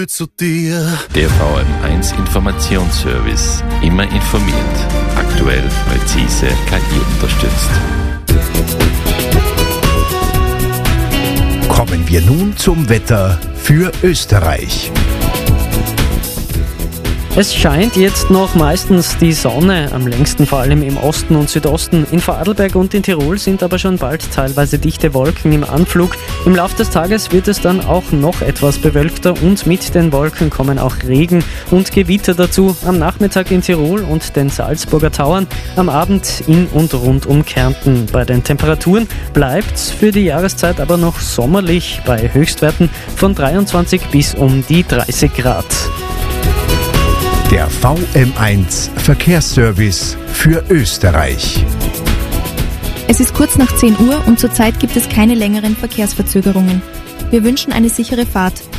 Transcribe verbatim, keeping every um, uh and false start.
Liebe zu dir. Der V M eins Informationsservice. Immer informiert. Aktuell, präzise, K I unterstützt. Kommen wir nun zum Wetter für Österreich. Es scheint jetzt noch meistens die Sonne, am längsten vor allem im Osten und Südosten. In Vorarlberg und in Tirol sind aber schon bald teilweise dichte Wolken im Anflug. Im Laufe des Tages wird es dann auch noch etwas bewölkter und mit den Wolken kommen auch Regen und Gewitter dazu. Am Nachmittag in Tirol und den Salzburger Tauern, am Abend in und rund um Kärnten. Bei den Temperaturen bleibt's für die Jahreszeit aber noch sommerlich bei Höchstwerten von dreiundzwanzig bis um die dreißig Grad. Der V M eins Verkehrsservice für Österreich. Es ist kurz nach zehn Uhr und zurzeit gibt es keine längeren Verkehrsverzögerungen. Wir wünschen eine sichere Fahrt.